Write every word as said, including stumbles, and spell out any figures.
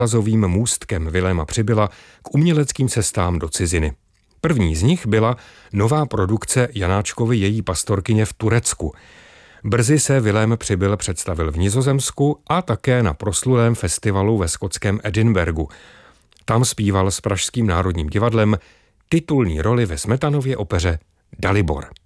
důrazovým můstkem Viléma Přibyla k uměleckým cestám do ciziny. První z nich byla nová produkce Janáčkovy Její pastorkyně v Turecku. Brzy se Vilém Přibyl představil v Nizozemsku a také na proslulém festivalu ve skotském Edinburghu. Tam zpíval s Pražským národním divadlem titulní roli ve Smetanově opeře Dalibor.